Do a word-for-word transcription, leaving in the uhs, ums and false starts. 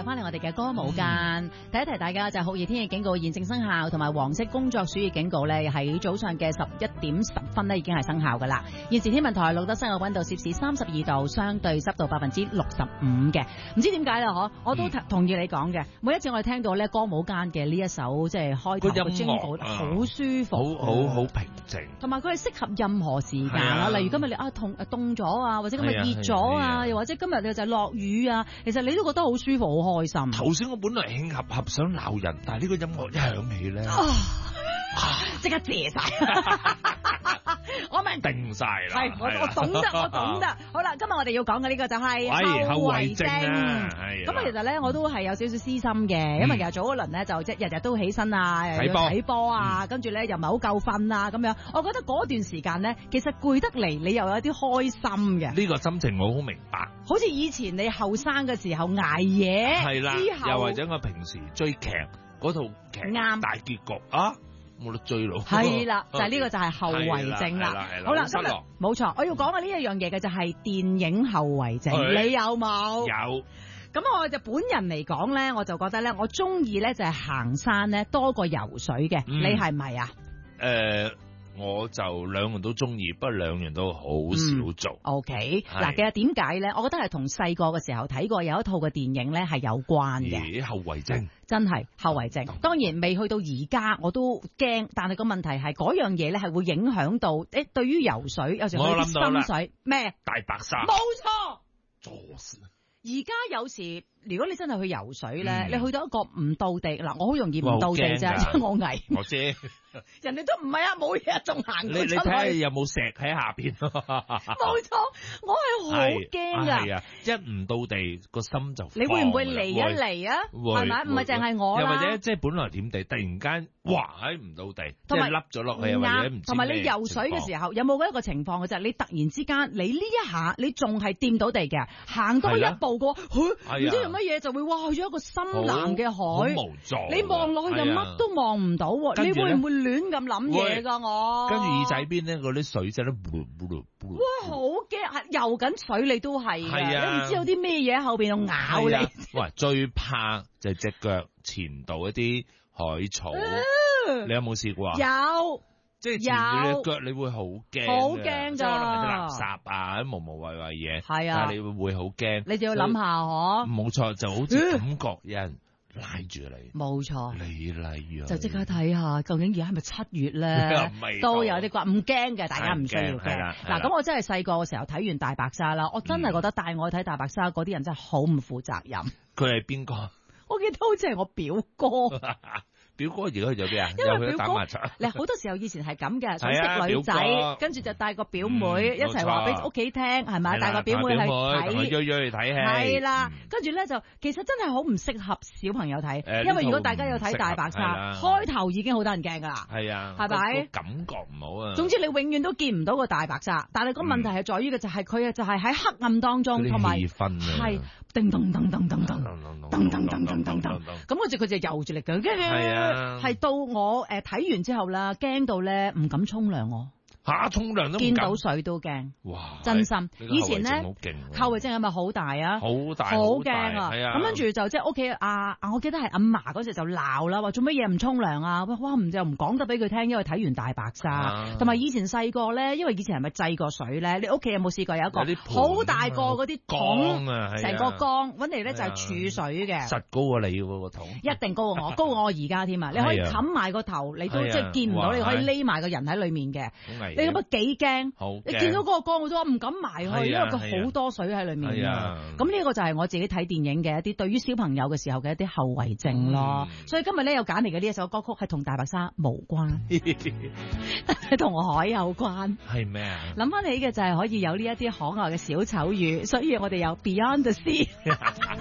又翻嚟我哋嘅歌舞間，提一提大家就係酷熱天氣警告現正生效，同埋黃色工作暑熱警告咧，喺早上嘅十一點十分咧已經係生效噶啦。現時天文台錄得室外溫度攝氏三十二度，相對濕度百分之六十五嘅。唔知點解啦，嗬？我都同意你講嘅。每一次我哋聽到咧歌舞間嘅呢一首即係開頭嘅音樂，好舒服， 好好好平靜， 同埋佢係適合任何時間啊。例如今日你啊凍凍咗啊，或者今日熱咗啊，又或者今日你就係落雨啊，其實你都覺得好舒服、好開心。 頭先我本來興合合想鬧人，但係呢個音樂一響起咧， 即刻謝晒。我明定晒啦， 係我我懂得，我懂得。好啦，今日我哋要講嘅呢個就係後遺症。咁啊，其實咧我都係有少少私心嘅，因為其實早嗰輪咧就即係日日都起身啊，又要睇波啊，跟住咧又唔係好夠瞓啊咁樣。我覺得嗰段時間咧，其實攰得嚟，你又有啲開心嘅。 呢個心情我好明白。 好似以前你後生嘅時候捱夜， 係啦， 之後又或者我平時追劇嗰套劇啱大結局啊。冇得追咯， 係啦，就係呢個就係後遺症啦。好啦，今日冇錯，我要講嘅呢一樣嘢嘅就係電影後遺症，你有冇？ 有。 咁我就本人嚟講咧，我就覺得咧，我中意咧就係行山咧多過游水嘅，你係咪啊？ 誒。我就兩樣都中意，不過兩樣都好少做。 O K， 嗱，其實點解咧？我覺得係同細個嘅時候睇過有一套嘅電影咧係有關嘅。 咦，後遺症真係後遺症。當然未去到而家我都驚，但係個問題係嗰樣嘢咧係會影響到誒，對於游水有時去啲深水咩？ 大白鯊。 冇錯。 作死。而家有時。如果你真係去游水咧，嗯、你去到一個唔到地嗱，我好容易唔到地啫，因為我危。 我知， 人哋都唔係啊，冇嘢仲行。 你你睇下有冇石喺下邊？ 冇錯，我係好驚噶。 係啊，一唔到地個心就。 你會唔會嚟一嚟啊？係咪？唔係淨係我啦。 又或者即係本來點地，突然間哇喺唔到地，即係凹咗落去，或者唔知。 同埋你游水嘅時候，有冇一個情況嘅就係你突然之間，你呢一下你仲係掂到地嘅，行多一步過，唔知用乜嘢就會哇去咗一個深藍嘅海， 無助你望落去就乜都望唔到，你會唔會亂咁諗嘢噶？我跟住耳仔邊咧嗰啲水真係噗噗噗噗， 哇好驚！游緊水你都係，你唔知有啲咩嘢喺後邊度咬你。 喂，最怕就係隻腳前度一啲海草，你有冇試過啊？ 有。 即係前住你腳，你會好驚， 好驚㗎， 即係可能係啲垃圾啊，啲無無謂謂嘢， 係啊， 但係你會好驚。 你就要諗下嗬。 冇錯，就好似感覺有人拉住你。冇錯。 你例如就即刻睇下，究竟而家係咪七月咧？都有啲啩，唔驚嘅，大家唔需要驚。嗱，咁我真係細個嘅時候睇完大白鯊啦，我真係覺得帶我去睇大白鯊嗰啲人真係好唔負責任。 佢係邊個？ 我記得好似係我表哥。 表哥而家去咗邊啊？ 因為表哥，你好多時候以前係咁嘅，想識女仔，跟住就帶個表妹一齊話俾屋企聽，係咪？帶個表妹去睇， 約約去睇戲。 係啦，跟住咧就其實真係好唔適合小朋友睇，因為如果大家有睇大白鯊，開頭已經好得人驚噶啦。係啊，係咪？ 感覺唔好啊。 總之你永遠都見唔到個大白鯊，但係個問題係在於嘅就係佢啊，就係喺黑暗當中，同埋係叮咚咚咚咚咚咚咚咚咚咚咚，咁好似佢就游住嚟嘅。係啊。係到我誒睇、呃、完之後啦，驚到咧唔敢沖涼我。 吓，沖涼都唔敢， 見到水都驚，哇！真心，以前咧後遺症係咪好大啊？好大，好驚啊！咁跟住就即係屋企啊啊！我記得係阿嫲嗰時就鬧啦，話做乜嘢唔沖涼啊？哇！唔就唔講得俾佢聽，因為睇完大白鯊，同埋以前細個咧，因為以前係咪制過水咧？你屋企有冇試過有一個好大個嗰啲桶啊？成個缸搵嚟咧就係儲水嘅， 實高過你個桶， 一定高過我，高過我而家添啊！你可以冚埋個頭，你都即係見唔到，你可以匿埋個人喺裏面嘅。你咁啊幾驚？你見到嗰個缸我都唔敢埋去，因為佢好多水喺裏面啊。咁呢個就係我自己睇電影嘅一啲對於小朋友嘅時候嘅一啲後遺症咯。所以今日咧有揀嚟嘅呢一首歌曲係同大白鯊無關，係同海有關。 係咩啊？ 諗翻起嘅就係可以有呢一啲可愛嘅小丑魚，所以我哋有 Beyond the Sea。